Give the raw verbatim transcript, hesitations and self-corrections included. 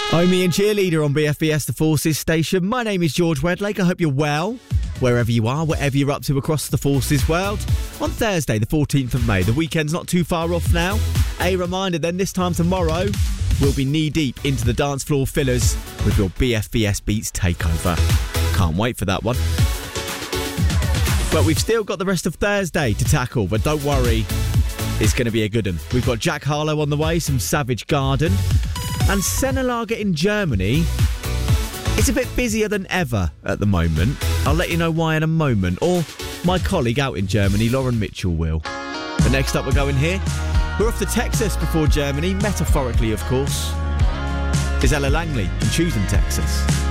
Omi and Cheerleader on B F B S, the Forces station. My name is George Wedlake. I hope you're well, wherever you are, whatever you're up to across the Forces world. On Thursday, the fourteenth of May, the weekend's not too far off now. A reminder then, this time tomorrow, we'll be knee-deep into the dance floor fillers with your B F B S Beats takeover. Can't wait for that one. But we've still got the rest of Thursday to tackle, but don't worry, it's going to be a good one. We've got Jack Harlow on the way, some Savage Garden. And Senelager in Germany, it's a bit busier than ever at the moment. I'll let you know why in a moment. Or my colleague out in Germany, Lauren Mitchell, will. But next up, we're going here. We're off to Texas before Germany, metaphorically, of course. Is Ella Langley in Choosing Texas.